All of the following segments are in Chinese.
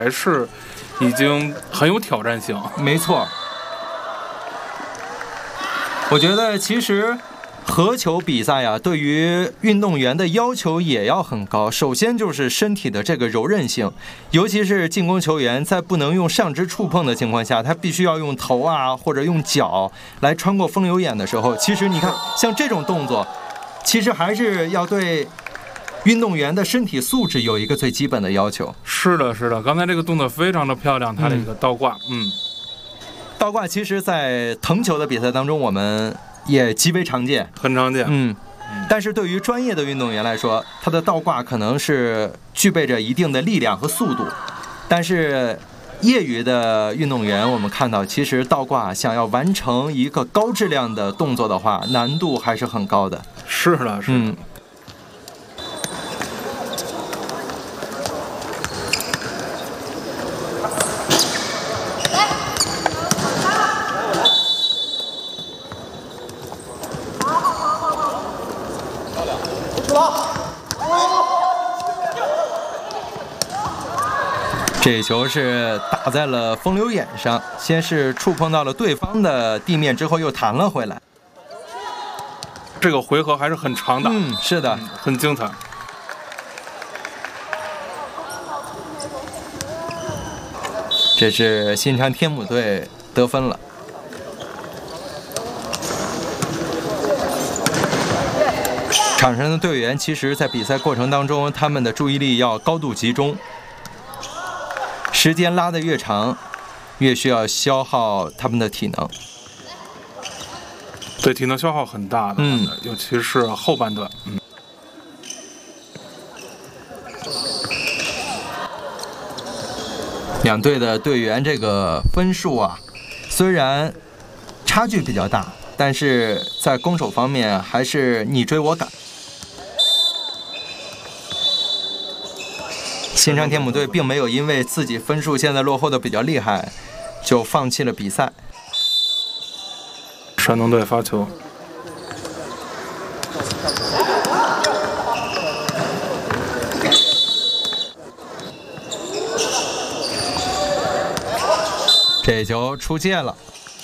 还是已经很有挑战性。 没错，我觉得其实合球比赛呀，对于运动员的要求也要很高。首先就是身体的这个柔韧性，尤其是进攻球员在不能用上肢触碰的情况下，他必须要用头啊或者用脚来穿过风流眼的时候，其实你看像这种动作，其实还是要对运动员的身体素质有一个最基本的要求。 是的，是的，刚才这个动作非常的漂亮，他的一个倒挂， 倒挂其实在藤球的比赛当中我们也极为常见， 很常见。 但是对于专业的运动员来说，他的倒挂可能是具备着一定的力量和速度，但是业余的运动员我们看到，其实倒挂想要完成一个高质量的动作的话，难度还是很高的。 是的，是的。 这球是打在了风流眼上，先是触碰到了对方的地面，之后又弹了回来。 这个回合还是很长的。 是的， 很精彩。 这是新昌天母队得分了。场上的队员其实在比赛过程当中，他们的注意力要高度集中，时间拉得越长，越需要消耗他们的体能。 对，体能消耗很大的，尤其是后半段。 两队的队员这个分数啊，虽然差距比较大，但是在攻守方面还是你追我赶。新昌天母队并没有因为自己分数现在落后的比较厉害，就放弃了比赛。 山东队发球。 这球出界了。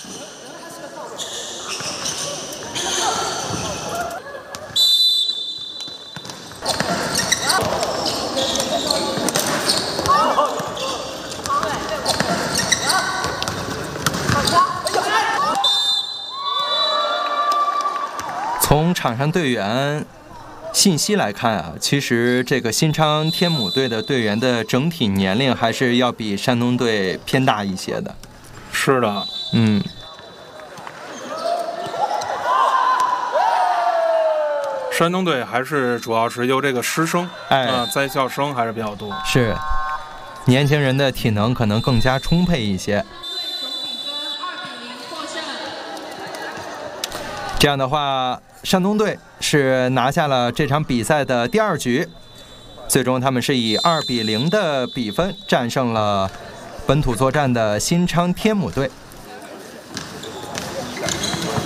从场上队员信息来看啊，其实这个新昌天母队的队员的整体年龄还是要比山东队偏大一些的。 是的，山东队还是主要是由这个师生，在校生还是比较多。 是，年轻人的体能可能更加充沛一些。这样的话，山东队是拿下了这场比赛的第2局，最终他们是以2-0的比分战胜了本土作战的新昌天母队。